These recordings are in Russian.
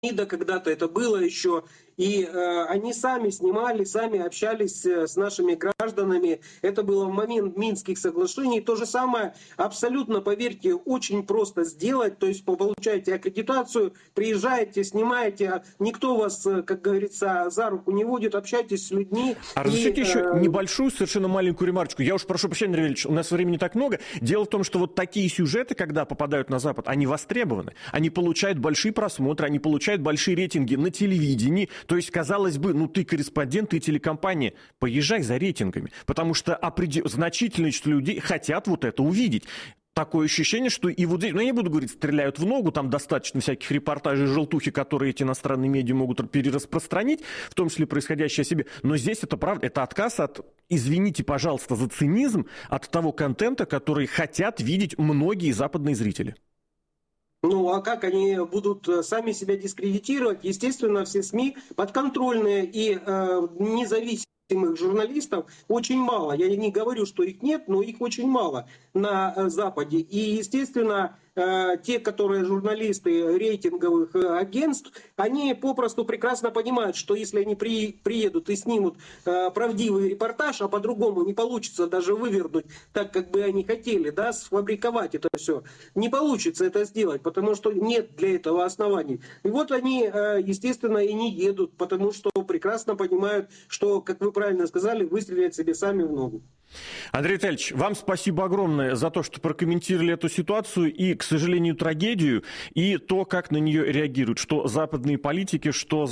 МИДа когда-то это было еще. И они сами снимали, сами общались с нашими гражданами. Это было в момент Минских соглашений. То же самое абсолютно, поверьте, очень просто сделать. То есть получаете аккредитацию, приезжаете, снимаете, никто вас, как говорится, за руку не водит, общайтесь с людьми. А разрешите еще небольшую, совершенно маленькую ремарочку. Я уж прошу прощения, Андрей Валерьевич, у нас времени так много. Дело в том, что вот такие сюжеты, когда попадают на Запад, они востребованы. Они получают большие просмотры, они получают большие рейтинги на телевидении. То есть, казалось бы, ну ты корреспондент, ты телекомпания, поезжай за рейтингами. Потому что значительное число людей хотят вот это увидеть. Такое ощущение, что и вот здесь, ну я не буду говорить, стреляют в ногу, там достаточно всяких репортажей, желтухи, которые эти иностранные медиа могут перераспространить, в том числе происходящее о себе. Но здесь это правда, это отказ от, извините, пожалуйста, за цинизм, от того контента, который хотят видеть многие западные зрители. Ну, а как они будут сами себя дискредитировать? Естественно, все СМИ подконтрольные и независимых журналистов очень мало. Я не говорю, что их нет, но их очень мало на Западе. И, естественно, те, которые журналисты рейтинговых агентств, они попросту прекрасно понимают, что если они приедут и снимут правдивый репортаж, а по-другому не получится даже вывернуть так, как бы они хотели, да, сфабриковать это все, не получится это сделать, потому что нет для этого оснований. И вот они, естественно, и не едут, потому что прекрасно понимают, что, как вы правильно сказали, выстрелят себе сами в ногу. Андрей Витальевич, вам спасибо огромное за то, что прокомментировали эту ситуацию и, к сожалению, трагедию, и то, как на нее реагируют, что западные политики, что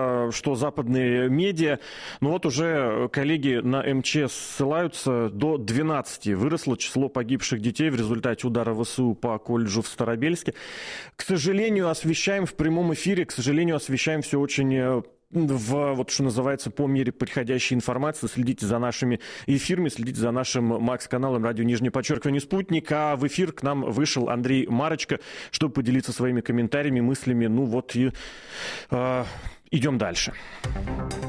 западные медиа. Ну вот уже коллеги на МЧС ссылаются, до 12 выросло число погибших детей в результате удара ВСУ по колледжу в Старобельске. К сожалению, освещаем в прямом эфире, все очень... вот что называется, по мере приходящей информации. Следите за нашими эфирами, следите за нашим МАКС-каналом радио _, «Спутник». А в эфир к нам вышел Андрей Марочка, чтобы поделиться своими комментариями, мыслями. Ну вот и идем дальше.